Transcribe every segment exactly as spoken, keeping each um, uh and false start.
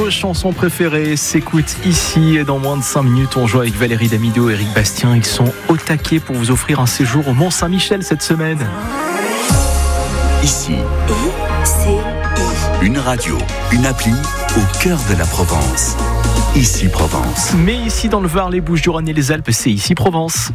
Vos chansons préférées s'écoutent ici et dans moins de cinq minutes, on joue avec Valérie Damido et Eric Bastien. Ils sont au taquet pour vous offrir un séjour au Mont-Saint-Michel cette semaine. Ici, une radio, une appli au cœur de la Provence. Ici Provence. Mais ici dans le Var, les Bouches-du-Rhône et les Alpes, c'est Ici Provence.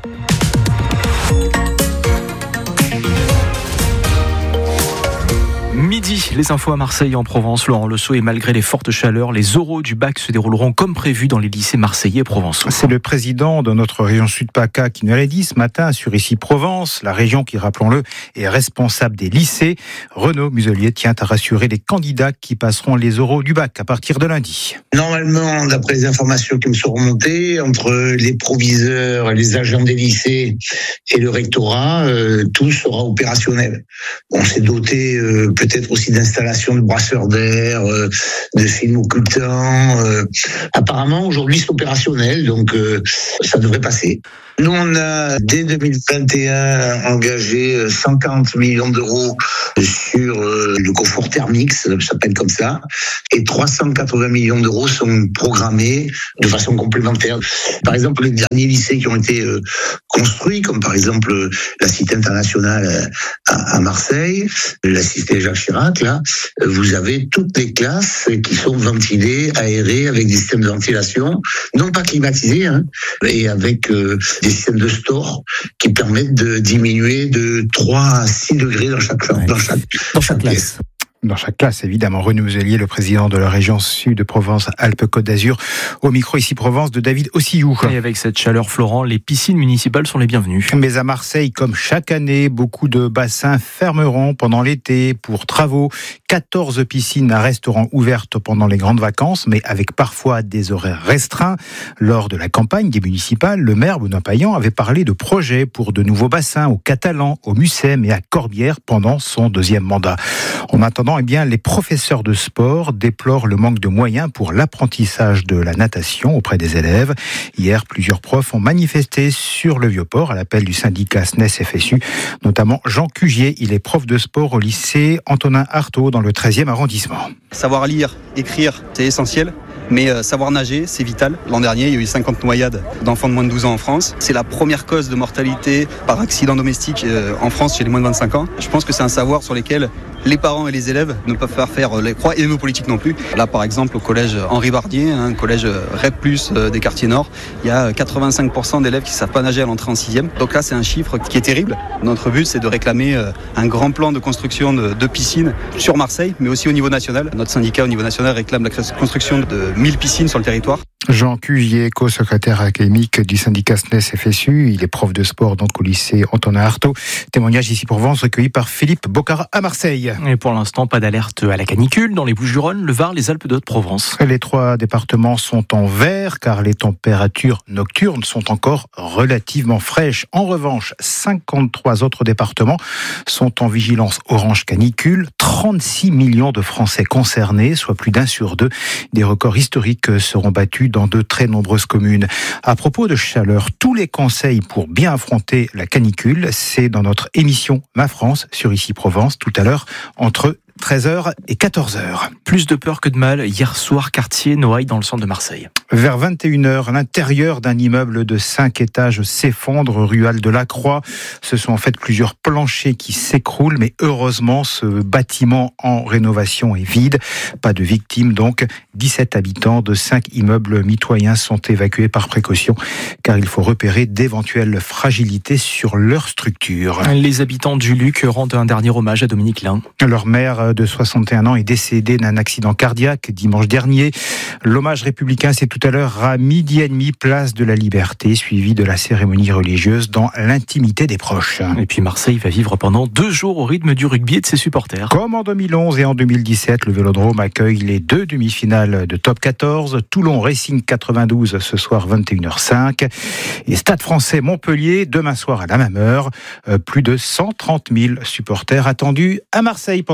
Midi, les infos à Marseille et en Provence. Laurent Lesso, et malgré les fortes chaleurs, les oraux du bac se dérouleront comme prévu dans les lycées marseillais et provençaux. C'est le président de notre région Sud-PACA qui nous l'a dit ce matin sur Ici Provence, la région qui, rappelons-le, est responsable des lycées. Renaud Muselier tient à rassurer les candidats qui passeront les oraux du bac à partir de lundi. Normalement, d'après les informations qui me sont remontées, entre les proviseurs, les agents des lycées et le rectorat, euh, tout sera opérationnel. On s'est doté euh, peut-être aussi d'installations de brasseurs d'air, euh, de films occultants. Euh. Apparemment, aujourd'hui, c'est opérationnel, donc euh, ça devrait passer. Nous, on a, dès deux mille vingt et un, engagé cent quarante millions d'euros sur euh, le confort thermique, ça s'appelle comme ça, et trois cent quatre-vingts millions d'euros sont programmés de façon complémentaire. Par exemple, les derniers lycées qui ont été euh, construits, comme par exemple la Cité internationale à, à Marseille, la Cité Jacques Chirac, là, vous avez toutes les classes qui sont ventilées, aérées, avec des systèmes de ventilation, non pas climatisés, hein, et avec euh, des systèmes de store qui permettent de diminuer de trois à six degrés dans chaque, ouais. dans chaque, dans chaque classe. Dans chaque classe, évidemment. Renaud Muselier, le président de la région Sud-Provence-Alpes-Côte d'Azur, au micro Ici Provence de David Ossillou. Et avec cette chaleur, Florent, les piscines municipales sont les bienvenues. Mais à Marseille, comme chaque année, beaucoup de bassins fermeront pendant l'été pour travaux. quatorze piscines resteront ouvertes pendant les grandes vacances, mais avec parfois des horaires restreints. Lors de la campagne des municipales, le maire Benoît Payan avait parlé de projets pour de nouveaux bassins au Catalan, au Mucem et à Corbière pendant son deuxième mandat. En attendant, eh bien, les professeurs de sport déplorent le manque de moyens pour l'apprentissage de la natation auprès des élèves. Hier, plusieurs profs ont manifesté sur le Vieux-Port à l'appel du syndicat S N E S F S U, notamment Jean Cugier. Il est prof de sport au lycée Antonin Artaud dans le treizième arrondissement. Savoir lire, écrire, c'est essentiel. Mais euh, savoir nager, c'est vital. L'an dernier, il y a eu cinquante noyades d'enfants de moins de douze ans en France. C'est la première cause de mortalité par accident domestique euh, en France chez les moins de vingt-cinq ans. Je pense que c'est un savoir sur lequel les parents et les élèves ne peuvent pas faire les croix, et nos politiques non plus. Là, par exemple, au collège Henri Bardier, un hein, collège R E P plus, euh, des quartiers nord, il y a quatre-vingt-cinq pour cent d'élèves qui ne savent pas nager à l'entrée en sixième. Donc là, c'est un chiffre qui est terrible. Notre but, c'est de réclamer euh, un grand plan de construction de, de piscines sur Marseille, mais aussi au niveau national. Notre syndicat, au niveau national, réclame la construction de mille piscines sur le territoire. Jean Cugier, co-secrétaire académique du syndicat S N E S F S U, il est prof de sport donc au lycée Antonin Artaud. Témoignage Ici Provence recueilli par Philippe Bocara à Marseille. Et pour l'instant, pas d'alerte à la canicule dans les Bouches-du-Rhône, le Var, les Alpes de Haute-Provence. Les trois départements sont en vert car les températures nocturnes sont encore relativement fraîches. En revanche, cinquante-trois autres départements sont en vigilance orange canicule. trente-six millions de Français concernés, soit plus d'un sur deux. Des records historiques seront battus dans de très nombreuses communes. À propos de chaleur, tous les conseils pour bien affronter la canicule, c'est dans notre émission Ma France sur Ici Provence, tout à l'heure, entre treize heures et quatorze heures. Plus de peur que de mal, hier soir, quartier Noailles dans le centre de Marseille. Vers vingt et une heures, l'intérieur d'un immeuble de cinq étages s'effondre, rue Halle de la Croix. Ce sont en fait plusieurs planchers qui s'écroulent, mais heureusement, ce bâtiment en rénovation est vide. Pas de victimes donc. dix-sept habitants de cinq immeubles mitoyens sont évacués par précaution, car il faut repérer d'éventuelles fragilités sur leur structure. Les habitants du Luc rendent un dernier hommage à Dominique Lin. Leur mère de soixante et un ans est décédée d'un accident cardiaque dimanche dernier. L'hommage républicain, c'est tout à l'heure à midi et demi, place de la Liberté, suivi de la cérémonie religieuse dans l'intimité des proches. Et puis Marseille va vivre pendant deux jours au rythme du rugby et de ses supporters. Comme en deux mille onze et en deux mille dix-sept, le Vélodrome accueille les deux demi-finales de Top quatorze. Toulon Racing quatre-vingt-douze ce soir vingt et une heures cinq. Et Stade Français Montpellier demain soir à la même heure. Plus de cent trente mille supporters attendus à Marseille pendant ces deux jours.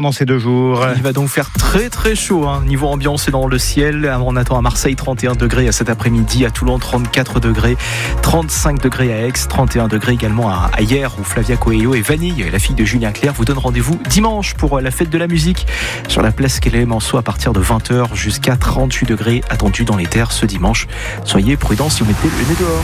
bonjour. Il va donc faire très très chaud, hein. Niveau ambiance et dans le ciel. On attend à Marseille trente et un degrés à cet après-midi, à Toulon trente-quatre degrés, trente-cinq degrés à Aix, trente et un degrés également à, à hier où Flavia Coelho et Vanille, la fille de Julien Clerc, vous donnent rendez-vous dimanche pour la fête de la musique sur la place Clémenceau à partir de vingt heures jusqu'à trente-huit degrés attendus dans les terres ce dimanche. Soyez prudents si vous mettez le nez dehors.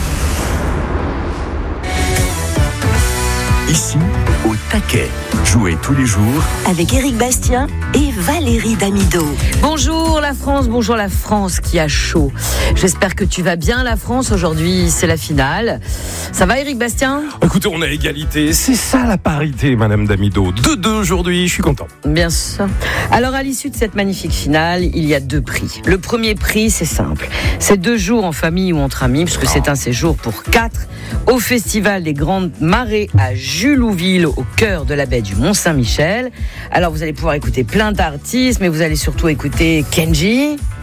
Ici, au taquet. Jouez tous les jours avec Éric Bastien et Valérie Damido. Bonjour la France, bonjour la France qui a chaud. J'espère que tu vas bien la France. Aujourd'hui, c'est la finale. Ça va Éric Bastien ? Écoutez, on a égalité. C'est ça la parité, Madame Damido. deux deux aujourd'hui, je suis content. Bien sûr. Alors à l'issue de cette magnifique finale, il y a deux prix. Le premier prix, c'est simple. C'est deux jours en famille ou entre amis, puisque c'est un séjour pour quatre au Festival des Grandes Marées à Julouville, au cœur de la baie du Mont-Saint-Michel. Alors vous allez pouvoir écouter plein d'artistes, mais vous allez surtout écouter Kenji,